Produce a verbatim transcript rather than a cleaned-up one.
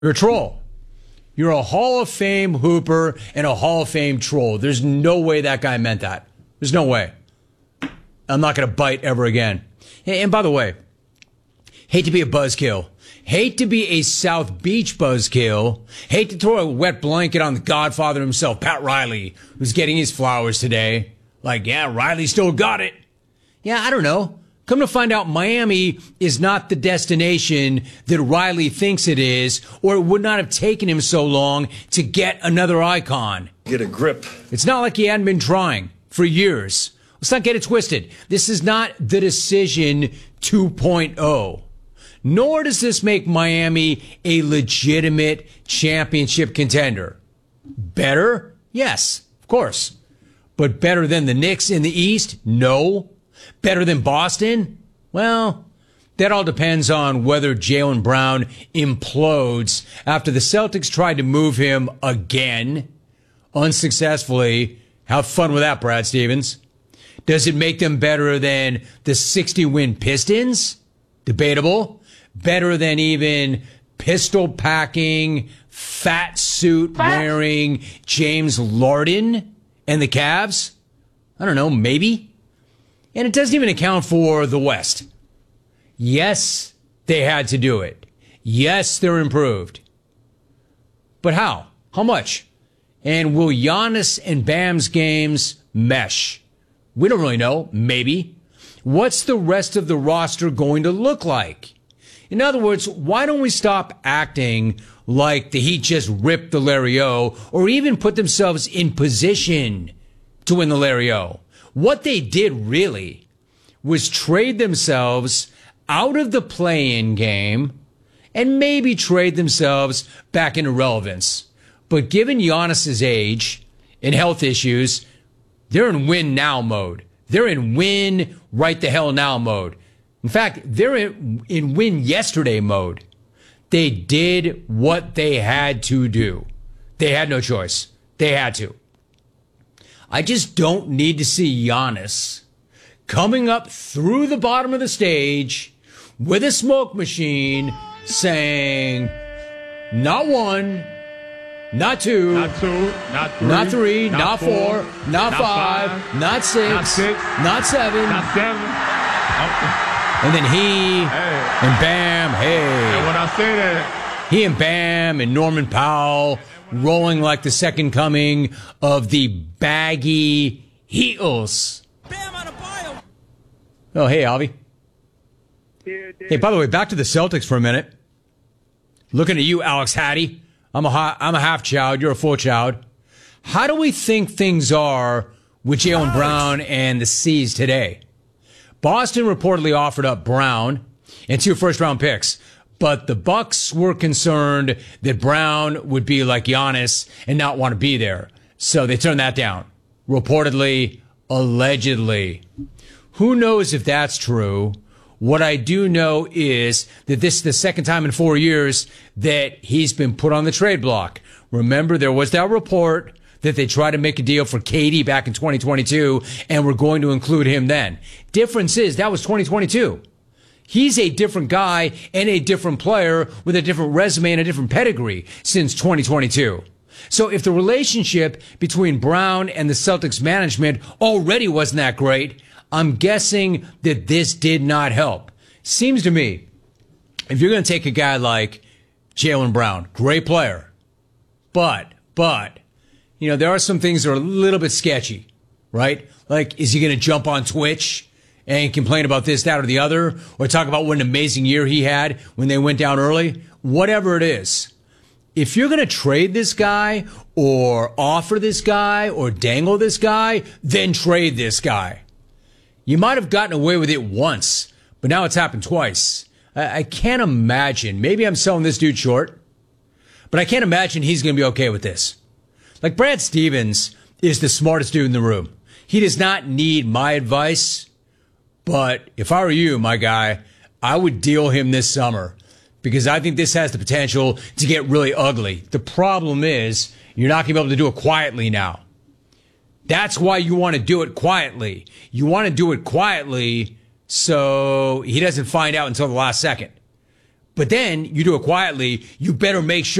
You're a troll. You're a Hall of Fame hooper and a Hall of Fame troll. There's no way that guy meant that. There's no way. I'm not going to bite ever again. And by the way, hate to be a buzzkill. Hate to be a South Beach buzzkill. Hate to throw a wet blanket on the Godfather himself, Pat Riley, who's getting his flowers today. Like, yeah, Riley still got it. Yeah, I don't know. Come to find out, Miami is not the destination that Riley thinks it is, or it would not have taken him so long to get another icon. Get a grip. It's not like he hadn't been trying for years. Let's not get it twisted. This is not the decision two point oh. Nor does this make Miami a legitimate championship contender. Better? Yes, of course. But better than the Knicks in the East? No. Better than Boston? Well, that all depends on whether Jaylen Brown implodes after the Celtics tried to move him again, unsuccessfully. Have fun with that, Brad Stevens. Does it make them better than the sixty-win Pistons? Debatable. Better than even pistol-packing, fat suit-wearing James Harden and the Cavs? I don't know, maybe. And it doesn't even account for the West. Yes, they had to do it. Yes, they're improved. But how? How much? And will Giannis and Bam's games mesh? We don't really know. Maybe. What's the rest of the roster going to look like? In other words, why don't we stop acting like the Heat just ripped the Larry O or even put themselves in position to win the Larry O? What they did really was trade themselves out of the play-in game and maybe trade themselves back into relevance. But given Giannis's age and health issues, they're in win now mode. They're in win right the hell now mode. In fact, they're in, in win yesterday mode. They did what they had to do. They had no choice. They had to. I just don't need to see Giannis coming up through the bottom of the stage with a smoke machine saying, not one, not two, not two, not three, not, three, not, not four, four, not, not five, five, not six, not, six, not seven, not seven. Oh. And then he hey. and Bam, hey. And when I say that, he and Bam and Norman Powell rolling like the second coming of the baggy Heatles. Bam on a bio. Oh, hey, Alvy. Hey, by the way, back to the Celtics for a minute. Looking at you, Alex Hattie. I'm a, ha- I'm a half child. You're a full child. How do we think things are with Jaylen Brown and the C's today? Boston reportedly offered up Brown and two first-round picks. But the Bucks were concerned that Brown would be like Giannis and not want to be there. So they turned that down. Reportedly, allegedly. Who knows if that's true? What I do know is that this is the second time in four years that he's been put on the trade block. Remember, there was that report that they tried to make a deal for K D back in twenty twenty-two and were going to include him then. Difference is that was twenty twenty-two. He's a different guy and a different player with a different resume and a different pedigree since twenty twenty-two. So if the relationship between Brown and the Celtics management already wasn't that great, I'm guessing that this did not help. Seems to me, if you're going to take a guy like Jaylen Brown, great player, but, but, you know, there are some things that are a little bit sketchy, right? Like, is he going to jump on Twitch and complain about this, that, or the other, or talk about what an amazing year he had when they went down early? Whatever it is. If you're going to trade this guy or offer this guy or dangle this guy, then trade this guy. You might have gotten away with it once, but now it's happened twice. I, I can't imagine. Maybe I'm selling this dude short, but I can't imagine he's going to be okay with this. Like, Brad Stevens is the smartest dude in the room. He does not need my advice. But if I were you, my guy, I would deal him this summer because I think this has the potential to get really ugly. The problem is you're not going to be able to do it quietly now. That's why you want to do it quietly. You want to do it quietly so he doesn't find out until the last second. But then you do it quietly. You better make sure